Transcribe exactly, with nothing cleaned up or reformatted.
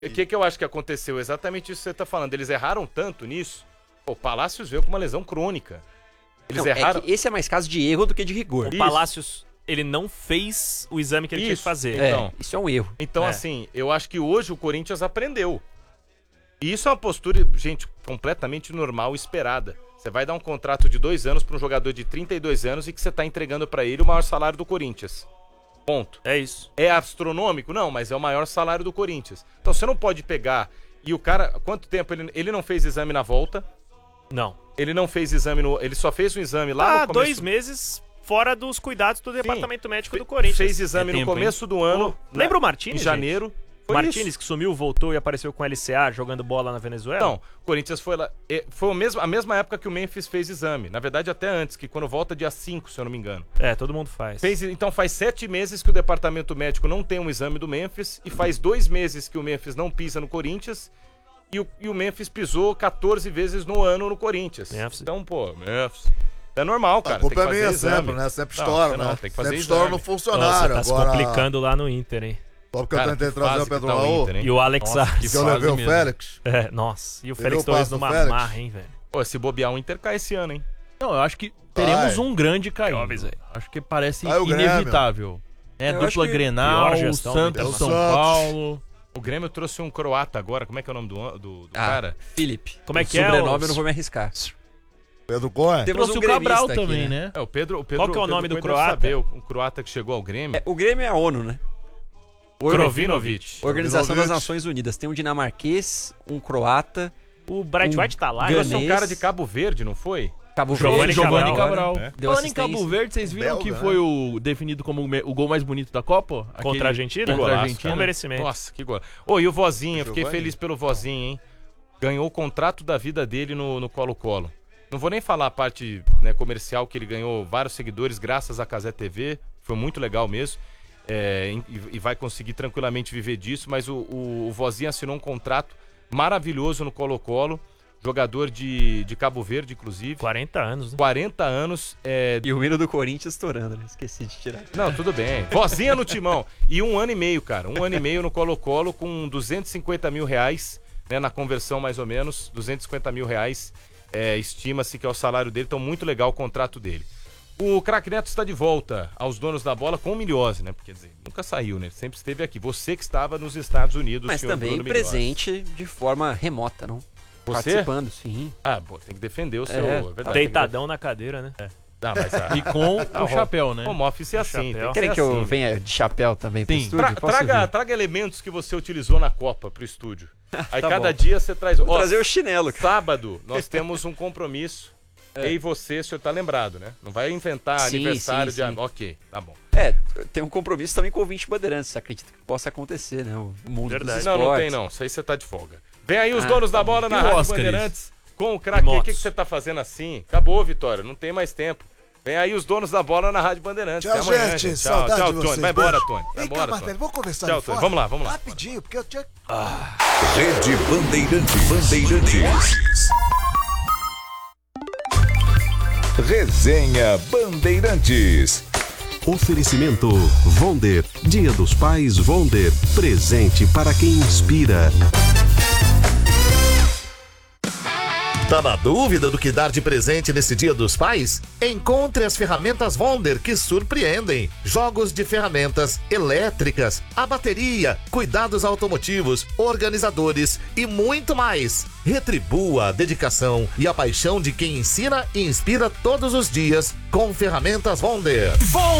O que, que eu acho que aconteceu? Exatamente isso que você tá falando. Eles erraram tanto nisso. Pô, o Palácios veio com uma lesão crônica. Eles não, erraram. É que esse é mais caso de erro do que de rigor. O Palácios, ele não fez o exame que ele Isso. tinha que fazer. É, Então, isso é um erro. Então, É. assim, eu acho que hoje o Corinthians aprendeu. E isso é uma postura, gente, completamente normal e esperada. Você vai dar um contrato de dois anos para um jogador de trinta e dois anos e que você tá entregando para ele o maior salário do Corinthians. Ponto. É isso. É astronômico? Não, mas é o maior salário do Corinthians. Então você não pode pegar e o cara... Quanto tempo? Ele, ele não fez exame na volta. Não. Ele não fez exame no... Ele só fez um exame lá Ah, no começo... dois meses fora dos cuidados do departamento médico do Fe- Corinthians. Fez exame É no tempo, começo do ano. Pô, lembra o na- Martínez, Em janeiro. Foi Martínez, isso. que sumiu, voltou e apareceu com o L C A jogando bola na Venezuela? Não, o Corinthians foi lá. e- Foi o mesmo, a mesma época que o Memphis fez exame. Na verdade, até antes, que quando volta dia cinco, se eu não me engano. É, todo mundo faz. Fez, então faz sete meses que o departamento médico não tem um exame do Memphis. E faz dois meses que o Memphis não pisa no Corinthians. E o, e o Memphis pisou quatorze vezes no ano no Corinthians. Memphis. Então, pô, Memphis. É normal, cara. A culpa tem é que minha fazer exame. sempre, né? Sempre Não, estoura, você não, né? tem que fazer Sempre estoura exame. no Nossa, funcionário. tá se Agora, complicando lá no Inter, hein? só porque Cara, eu tentei que trazer fase o que Pedro tá o Raul, Inter, hein? E o Alex Nossa, Sá. que que eu levei o mesmo. Félix. É, nossa. E o Você Félix viu o talvez passe do numa Félix? marra, hein, velho? Pô, se bobear o Inter cai esse ano, hein? Não, eu acho que teremos Vai. um grande caindo. Eu avisei. Acho que parece Vai o Grêmio. inevitável. É, Eu acho dupla que Grenal, pior gestão do Santos, Inter. São Santos. Paulo. O Grêmio trouxe um croata agora. Como é que é o nome do, do, do Ah, cara? Felipe. Como é O que é, sobrenome o- eu não vou me arriscar. Pedro Cohen. Temos Trouxe um o Cabral gremista aqui, também, né? né? É, o Pedro. O Pedro Qual que é o Pedro nome do Coelho deve croata? saber, o, o croata que chegou ao Grêmio. É, o Grêmio é a ONU, né? Krovinovic. Organização das Krovinovic. Nações Unidas. Tem um dinamarquês, um croata, O Bright Um White tá lá, ganês. hein? Trouxe um cara de Cabo Verde, não foi? Cabo Giovanni Verde. Giovanni Cabral. né? Deu Falando em assistência. Cabo Verde, vocês viram Belga, que né? foi o definido como o me- o gol mais bonito da Copa? Contra Aquele- a Argentina? Contra a Golaço, Argentina. Um merecimento. Nossa, que gol. Ô, e o Vozinho, eu fiquei Giovanni? feliz pelo Vozinho, hein? Ganhou o contrato da vida dele no no Colo-Colo. Não vou nem falar a parte, né, comercial, que ele ganhou vários seguidores graças à Cazé T V. Foi muito legal mesmo. É, e, e vai conseguir tranquilamente viver disso. Mas o, o, o Vozinho assinou um contrato maravilhoso no Colo-Colo. Jogador de, de Cabo Verde, inclusive. quarenta anos, né? quarenta anos. É... E o hino do Corinthians estourando, né? Esqueci de tirar. Não, tudo bem. Vozinha no timão. E um ano e meio, cara. Um ano e meio no Colo-Colo com duzentos e cinquenta mil reais, né? Na conversão, mais ou menos. duzentos e cinquenta mil reais. É, estima-se que é o salário dele. Então, muito legal o contrato dele. O Craque Neto está de volta aos donos da bola com o Miliose, né? Porque, quer dizer, nunca saiu, né? Sempre esteve aqui. Você que estava nos Estados Unidos, Mas senhor também Bruno Miliose. presente de forma remota, não? Você? Participando, sim. Ah, pô, tem que defender o seu... É, É, verdade, Deitadão na cadeira, né? Tem que... Ah, mas a... E com Ah, o chapéu, né? Home office é assim. chapéu. Tem que Querem ser que eu assim. venha de chapéu também pro Sim. estúdio? Tra- Posso traga, vir? traga elementos que você utilizou na Copa pro estúdio. Aí Tá cada bom. dia você traz. Vou Ó, trazer o chinelo, cara. sábado nós temos um compromisso. Eu e você, o senhor tá lembrado, né? Não vai inventar Sim, aniversário sim, de. sim. Ok, tá bom. É, tem um compromisso também com o ouvinte Bandeirantes. Acredito que possa acontecer, né? O mundo Verdade. dos Não, esportes. não tem não. Isso aí você tá de folga. Vem aí os Ah, donos tá da bom. bola na E o Rádio Oscar, Bandeirantes com o craque. O motos. que, que você tá fazendo assim? Acabou, Vitória. Não tem mais tempo. Vem aí os donos da bola na Rádio Bandeirantes. Tchau, Até amanhã, gente. Tchau, Saudade tchau, de Tony. vocês. Vai embora, Beijo. Tony. Vai Vem cá, embora, Martelo, Tony. vamos conversar Tchau, ali Tony. fora? Vamos lá, vamos lá. Rapidinho, porque eu tinha... Rede Bandeirantes. Bandeirantes. Resenha Bandeirantes. Oferecimento Vonder. Dia dos Pais Vonder. Presente para quem inspira. Tá na dúvida do que dar de presente nesse Dia dos Pais? Encontre as ferramentas Wonder que surpreendem. Jogos de ferramentas elétricas, a bateria, cuidados automotivos, organizadores e muito mais. Retribua a dedicação e a paixão de quem ensina e inspira todos os dias com ferramentas Wonder.